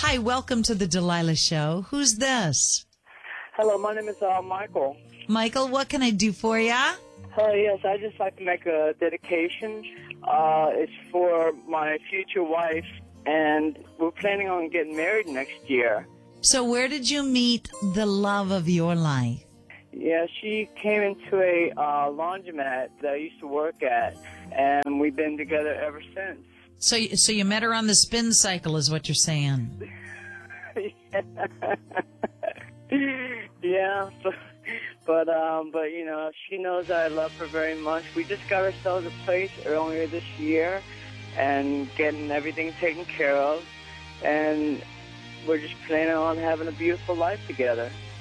Hi, welcome to the Delilah Show. Who's this? Hello, my name is Michael. Michael, what can I do for ya? Yes, I'd just like to make a dedication. It's for my future wife, and we're planning on getting married next year. So where did you meet the love of your life? Yeah, she came into a laundromat that I used to work at, and we've been together ever since. So you met her on the spin cycle is what you're saying. Yeah, but you know, she knows I love her very much. We just got ourselves a place earlier this year and getting everything taken care of, and we're just planning on having a beautiful life together.